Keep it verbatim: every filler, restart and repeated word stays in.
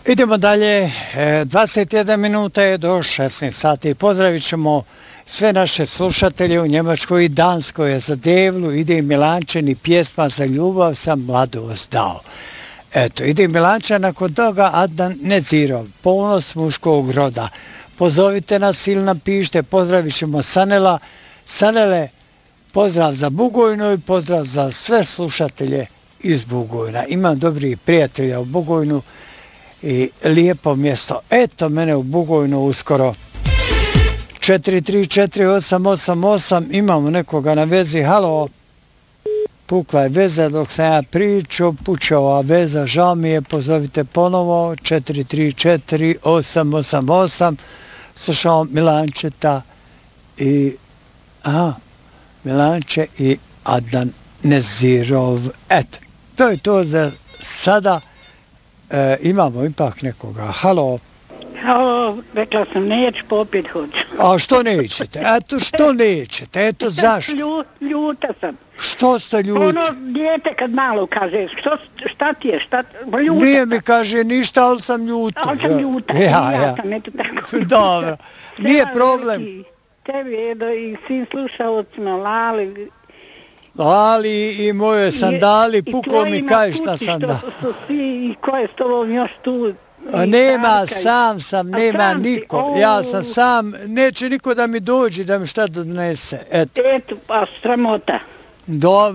Idemo dalje, dvadeset jedna minuta je do šesnaest sati. Pozdravit ćemo sve naše slušatelje u Njemačkoj i Danskoj. Za Devlu ide Milančan i pjesma Za ljubav sam mladost dao. Eto, ide Milančan, nakon toga Adnan Nezirov, ponos muškog roda. Pozovite nas ili nam pišite, pozdravit ćemo Sanela. Sanele, pozdrav za Bugojnu i pozdrav za sve slušatelje iz Bugojna. Imam dobrih prijatelja u Bugojnu i lijepo mjesto. Eto mene u Bugojnu uskoro. četiri tri četiri osam osam osam, imamo nekoga na vezi. Halo, pukla je veza dok sam ja pričao, puća ova veza, žao mi je, pozovite ponovo. četiri tri četiri osam osam osam, slušao Milančeta i aha, Milanče i Adnan Nezirov. Eto, to je to za sada. E, imamo ipak nekoga. Halo. Halo, rekla sam neću, popit hoću. A što nećete? Eto što nećete? Eto zašto? Lju, ljuta sam. Što ste ljuti? Ono dijete kad malo kaže, što, šta ti je, šta, ljuta. Nije mi kaže ništa, ali sam ljuta. Ali sam ljuta, ja, ja, ja. sam, eto tako. Dobro, nije problem. Tebi Edo i svim slušalcima, Lali. Lali i moje sandali, puko mi kaj šta sandali. I ko je s tobom još tu? Nema, sam sam, nema niko. Ja sam sam, neće niko da mi dođe, da mi šta donese. Eto. Eto, pa sramota. Dobro.